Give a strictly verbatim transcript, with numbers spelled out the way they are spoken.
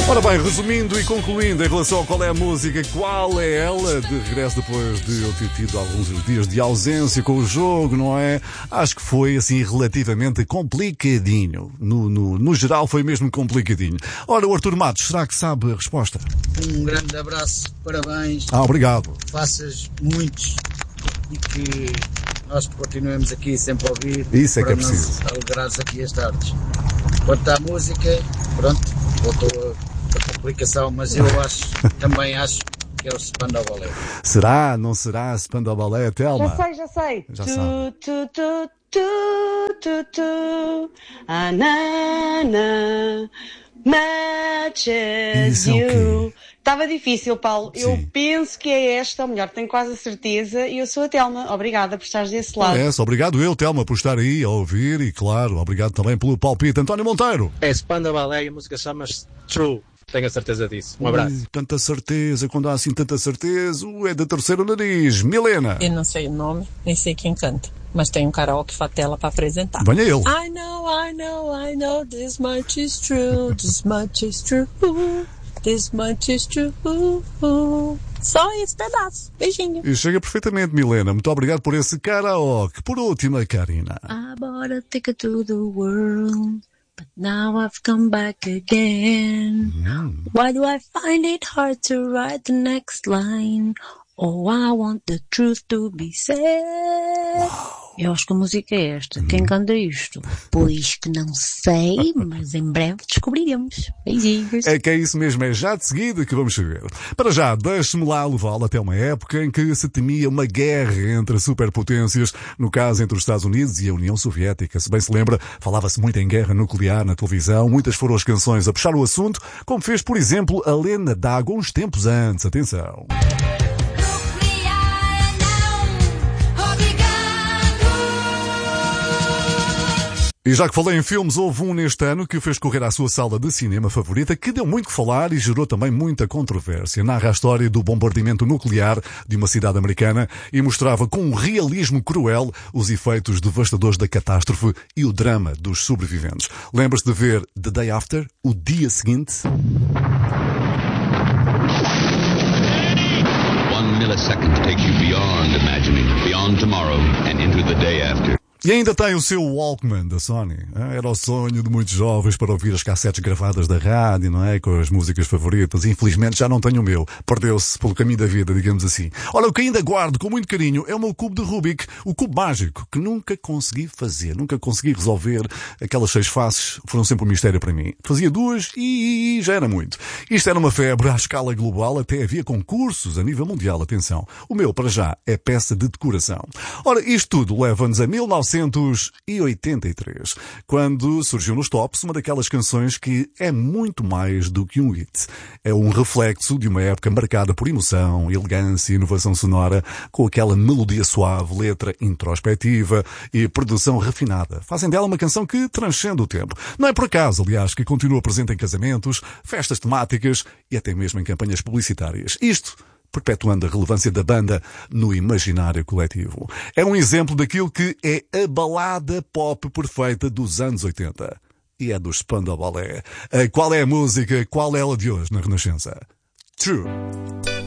Ora bem, resumindo e concluindo em relação a qual é a música, qual é ela, de regresso depois de eu ter tido alguns dias de ausência com o jogo, não é? Acho que foi assim relativamente complicadinho. No, no, no geral foi mesmo complicadinho. Ora, o Artur Matos, será que sabe a resposta? Um grande abraço, parabéns. Ah, obrigado. Faças muitos e que nós continuemos aqui sempre a ouvir. Isso é que é para preciso. nos alegrar aqui as tardes. Quanto à música, pronto, voltou a a complicação, mas eu acho, também acho que é o Spandau Ballet. Será? Não será Spandau Ballet, Telma? Já sei, já sei. Já tu, sabe. tu, tu, tu, tu, tu. Anana, matches Isso é o you. quê? Estava difícil, Paulo. Sim. Eu penso que é esta, ou melhor, tenho quase a certeza, e eu sou a Telma. Obrigada por estares desse lado. É, obrigado eu, Telma, por estar aí a ouvir e, claro, obrigado também pelo palpite. António Monteiro. É Spandau Ballet e a música chama-se True. Tenho a certeza disso. Um abraço. Ui, tanta certeza, quando há assim tanta certeza, é de terceiro nariz. Milena. Eu não sei o nome, nem sei quem canta, mas tem um karaoke fatela para apresentar. Venha ele. I know, I know, I know, this much is true, this much is true, this much is true. Só esse pedaço. Beijinho. E chega perfeitamente, Milena. Muito obrigado por esse karaoke. Por último, a Karina. I bought a ticket to the world, but now I've come back again. Hum. Why do I find it hard to write the next line? Oh, I want the truth to be said. Eu acho que a música é esta. Quem canta isto? Pois que não sei, mas em breve descobriremos. Beijinhos. É que é isso mesmo, é já de seguida que vamos saber. Para já, deixe-me lá levá-lo até uma época em que se temia uma guerra entre superpotências, no caso entre os Estados Unidos e a União Soviética. Se bem se lembra, falava-se muito em guerra nuclear na televisão, muitas foram as canções a puxar o assunto, como fez, por exemplo, a Lena D'Água uns tempos antes. Atenção. E já que falei em filmes, houve um neste ano que fez correr à sua sala de cinema favorita, que deu muito que falar e gerou também muita controvérsia. Narra a história do bombardeamento nuclear de uma cidade americana e mostrava com um realismo cruel os efeitos devastadores da catástrofe e o drama dos sobreviventes. Lembra-se de ver The Day After, o dia seguinte? One millisecond takes you beyond imagining, beyond tomorrow, and into the day after. E ainda tem o seu Walkman da Sony. Era o sonho de muitos jovens para ouvir as cassetes gravadas da rádio, não é? Com as músicas favoritas. Infelizmente já não tenho o meu. Perdeu-se pelo caminho da vida, digamos assim. Olha, o que ainda guardo com muito carinho é o meu cubo de Rubik, o cubo mágico, que nunca consegui fazer, nunca consegui resolver. Aquelas seis faces foram sempre um mistério para mim. Fazia duas e já era muito. Isto era uma febre à escala global, até havia concursos a nível mundial, atenção. O meu, para já, é peça de decoração. Ora, isto tudo leva-nos a mil novecentos e oitenta e três, quando surgiu nos tops uma daquelas canções que é muito mais do que um hit. É um reflexo de uma época marcada por emoção, elegância e inovação sonora, com aquela melodia suave, letra introspectiva e produção refinada. Fazem dela uma canção que transcende o tempo. Não é por acaso, aliás, que continua presente em casamentos, festas temáticas e até mesmo em campanhas publicitárias. Isto perpetuando a relevância da banda no imaginário coletivo. É um exemplo daquilo que é a balada pop perfeita dos anos oitenta. E é do Spandau Ballet. Qual é a música? Qual é ela de hoje na Renascença? True.